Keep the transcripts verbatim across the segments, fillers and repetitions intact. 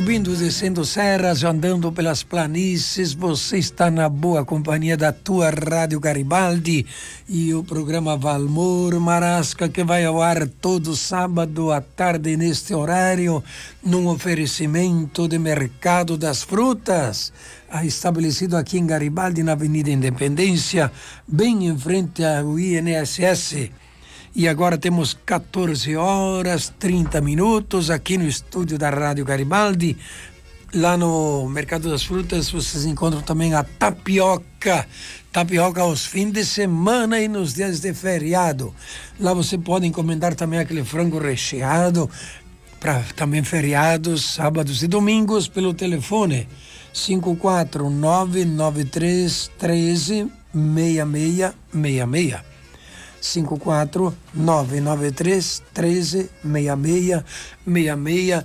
subindo, descendo serras, andando pelas planícies, você está na boa companhia da tua Rádio Garibaldi e o programa Valmor Marasca, que vai ao ar todo sábado à tarde neste horário, num oferecimento de Mercado das Frutas, estabelecido aqui em Garibaldi, na Avenida Independência, bem em frente ao I N S S. E agora temos quatorze horas, trinta minutos aqui no estúdio da Rádio Garibaldi. Lá no Mercado das Frutas vocês encontram também a tapioca. Tapioca aos fins de semana e nos dias de feriado. Lá você pode encomendar também aquele frango recheado para também feriados, sábados e domingos pelo telefone cinco quatro nove nove três um três seis seis seis seis. cinco quatro nove nove três um três seis seis seis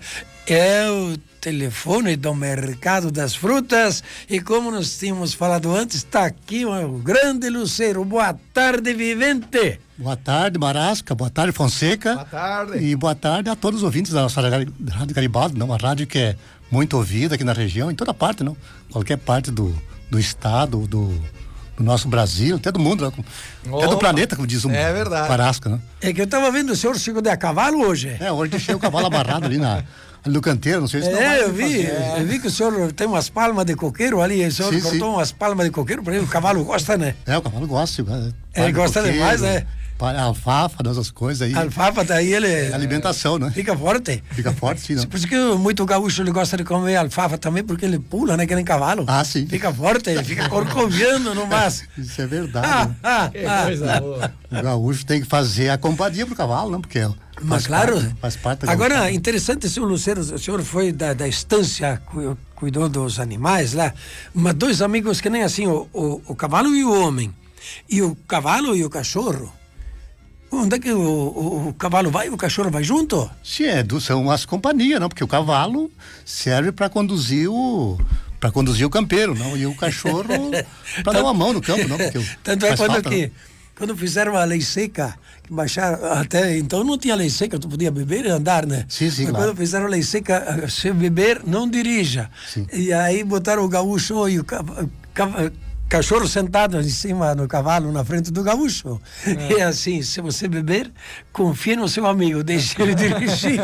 é o telefone do Mercado das Frutas. E como nós tínhamos falado antes, está aqui o grande Lucero. Boa tarde, Vivente. Boa tarde, Marasca. Boa tarde, Fonseca. Boa tarde. E boa tarde a todos os ouvintes da nossa Rádio Garibaldi, não? Uma rádio que é muito ouvida aqui na região, em toda parte, não? Qualquer parte do, do estado, do... do nosso Brasil, até do mundo, até do planeta, como diz o é verdade. Parasca, né? É que eu estava vendo o senhor chegou de a cavalo hoje. É, hoje deixei o cavalo amarrado ali, na, ali no canteiro, não sei se... É, não vai eu vi, é. eu vi que o senhor tem umas palmas de coqueiro ali, o senhor sim, cortou sim. umas palmas de coqueiro, para ele o cavalo gosta, né? É, o cavalo gosta. É, ele gosta coqueiro, demais, né? Alfafa, essas coisas aí. Alfafa, daí ele... É alimentação, né? Fica forte. Fica forte, sim, não? Por isso que muito gaúcho ele gosta de comer alfafa também, porque ele pula, né? Que nem cavalo. Ah, sim. Fica forte, ele fica corcoviando no mas. Isso é verdade. Ah, né? ah, Que ah, coisa ah. boa. O gaúcho tem que fazer a companhia pro cavalo, não? Porque Mas faz claro. parte, faz parte da Agora, gaúcha. interessante, senhor Lucero, o senhor foi da, da estância, cu- cuidou dos animais lá, mas dois amigos que nem assim, o, o, o cavalo e o homem. E o cavalo e o cachorro. Onde é que o, o, o cavalo vai e o cachorro vai junto? Sim, é, do- são as companhias, não? Porque o cavalo serve para conduzir o para conduzir o campeiro, não? E o cachorro para dar uma mão no campo, não? Porque o- Tanto é faz quando, falta, que, não? quando fizeram a lei seca, que baixaram, até então não tinha lei seca, tu podia beber e andar, né? Sim, sim, Mas claro. quando fizeram a lei seca, se beber, não dirija. Sim. E aí botaram o gaúcho e o cava- cava- cachorro sentado em cima do cavalo, na frente do gaúcho. É. E assim, se você beber, confie no seu amigo, deixe ele dirigir.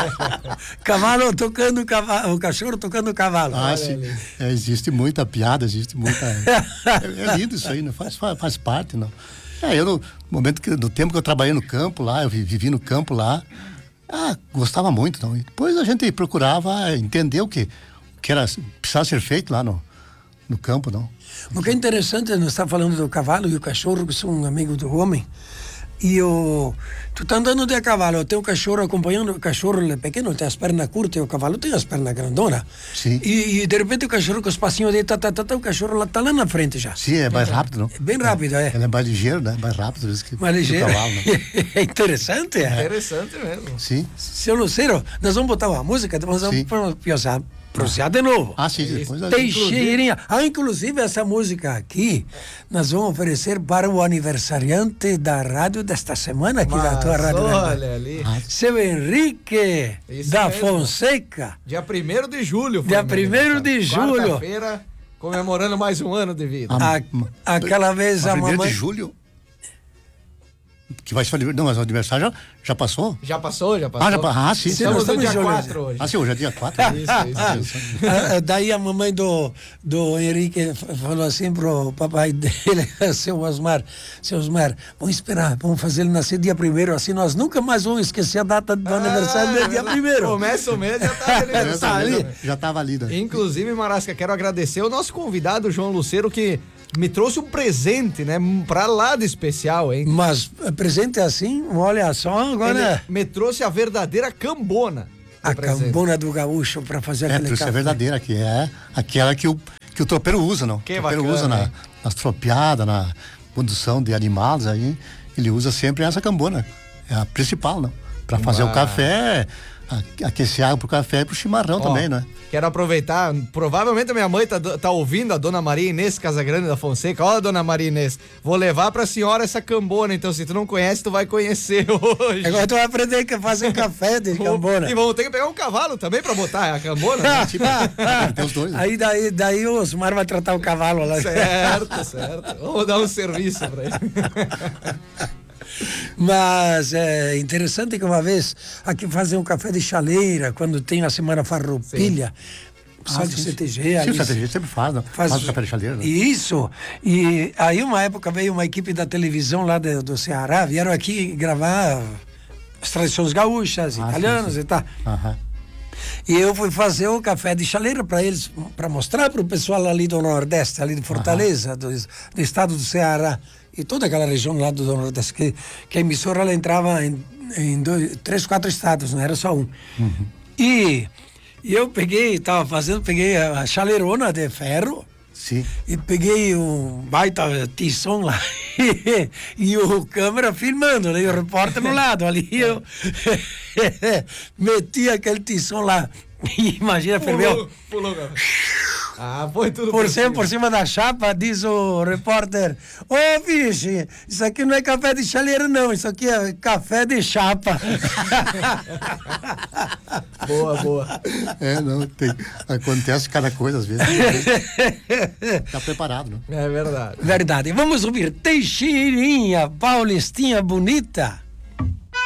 Cavalo tocando o cavalo, o cachorro tocando o cavalo. Ah, Olha sim. ali. É, existe muita piada, existe muita. é, é lindo isso aí, né? Faz, faz, faz parte, não. É, eu no momento que, no tempo que eu trabalhei no campo lá, eu vi- vivi no campo lá, ah, gostava muito, não. E depois a gente procurava entender o que, o que era, precisava ser feito lá no, no campo, não. O que é interessante, nós estamos falando do cavalo e o cachorro, que são amigos do homem. E o, tu tá andando de a cavalo, tem um cachorro acompanhando, o cachorro ele é pequeno, tem as pernas curtas, e o cavalo tem as pernas grandonas. Sim. E, e de repente o cachorro com os passinhos dele, tá, tá, tá, tá, o cachorro lá, tá lá na frente já. Sim, é mais rápido, não? É bem rápido, é. Ele é mais ligeiro, né? Mais rápido às vezes que Mais que ligeiro. o cavalo, né? É interessante, é. Interessante mesmo. Sim. Seu Lucero, nós vamos botar uma música, depois nós Sim. vamos prosear, prosear de novo. Ah, sim, depois a- Teixeirinha. Ah, inclusive essa música aqui nós vamos oferecer para o aniversariante da rádio desta semana aqui da Mas tua rádio. olha ali. Ah, Seu Henrique Isso da mesmo. Fonseca. Dia primeiro de julho. foi Dia meu primeiro de aniversário. julho. Quarta-feira, comemorando mais um ano de vida. Ah, A- aquela vez a primeiro mamãe. de julho. Que vai ser. Não, mas o aniversário já, já passou? Já passou, já passou. Ah, já pa- ah, sim, sim. Estamos nós no estamos dia em julho quatro hoje. Ah, sim, hoje é dia quatro. Isso, isso, isso. Ah, ah, daí a mamãe do, do Henrique f- falou assim pro papai dele, seu Osmar, seu Osmar, vamos esperar, vamos fazer ele nascer dia primeiro, assim nós nunca mais vamos esquecer a data do aniversário dele, dia primeiro. Começa o mês, já tá Já aniversário. tava ali, né? já tava ali, né? Inclusive, Marasca, quero agradecer o nosso convidado, João Lucero, que me trouxe um presente, né? Pra lá de especial, hein? Mas eh, presente assim, olha só, agora Ele me trouxe a verdadeira cambona. a de presente. cambona do gaúcho para fazer É, aquele trouxe a café. verdadeira, que é aquela que o, que o tropeiro usa, não? Que o tropeiro bacana, usa na, hein? nas tropeadas, na condução de animais aí, ele usa sempre essa cambona. É a principal, não? Para fazer Ah. o café, a- aquecer água pro café e pro chimarrão Ó, também, né? Quero aproveitar, provavelmente a minha mãe tá, tá ouvindo a dona Maria Inês Casagrande da Fonseca. Ó, dona Maria Inês, vou levar pra senhora essa cambona, então se tu não conhece, tu vai conhecer hoje. Agora tu vai aprender que fazer café de cambona. E vamos ter que pegar um cavalo também pra botar a cambona, né? Tipo, tem os dois. Né? Aí daí, daí o Osmar vai tratar o cavalo lá. Certo, certo. Vamos dar um serviço pra ele. Mas é interessante que uma vez aqui fazer um café de chaleira, quando tem a Semana Farroupilha, só Ah, de sim, C T G. Sim, ali, o C T G sempre faz, né? Faz, o café de chaleira. Né? Isso. E aí uma época veio uma equipe da televisão lá de- do Ceará, vieram aqui gravar as tradições gaúchas, Ah, italianas sim, sim. e tal. Aham. E eu fui fazer o café de chaleira para eles, para mostrar para o pessoal ali do Nordeste, ali de Fortaleza, do, do estado do Ceará, e toda aquela região lá do Nordeste, que, que a emissora ela entrava em, em dois, três, quatro estados, não era só um. E, e eu peguei, estava fazendo, peguei a chaleirona de ferro, Sim. e peguei um baita tição lá e o câmera filmando, né? E o repórter no lado ali. Eu meti aquele tição lá. E imagina, ferveu. Pulou, pulou. Ah, foi tudo Por cima, por cima da chapa, diz o repórter: Ô, vixe, isso aqui não é café de chaleira, não. Isso aqui é café de chapa. Boa, boa. É, não, tem, acontece cada coisa às vezes. Tá preparado, né? É verdade. Verdade. Vamos ouvir Teixeirinha, Paulistinha Bonita.